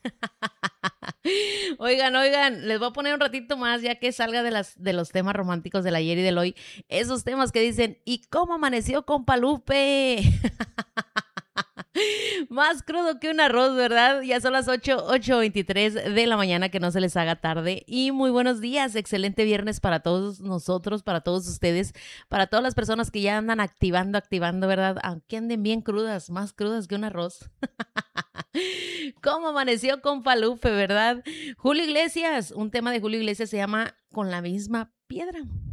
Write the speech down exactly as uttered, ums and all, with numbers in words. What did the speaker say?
Oigan, oigan, les voy a poner un ratito más ya que salga de las de los temas románticos del ayer y del hoy. Esos temas que dicen, ¿y cómo amaneció compa Lupe? Más crudo que un arroz, ¿verdad? Ya son las ocho, ocho veintitrés de la mañana, que no se les haga tarde. Y muy buenos días, excelente viernes para todos nosotros, para todos ustedes, para todas las personas que ya andan activando, activando, ¿verdad? Aunque anden bien crudas, más crudas que un arroz. ¿Cómo amaneció con Lupe, verdad? Julio Iglesias, un tema de Julio Iglesias se llama Con la misma piedra.